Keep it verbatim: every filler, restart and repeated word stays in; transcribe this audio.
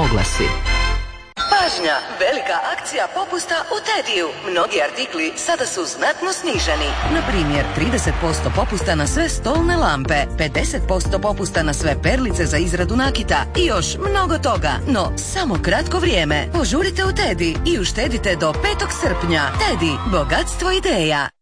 oglasi. Pažnja! Velika akcija popusta u Tediju. Mnogi artikli sada su znatno sniženi. Na primjer, trideset posto popusta na sve stolne lampe, pedeset posto popusta na sve perlice za izradu nakita i još mnogo toga. No, samo kratko vrijeme. Požurite u Tedi i uštedite do petog srpnja. Tedi, bogatstvo ideja.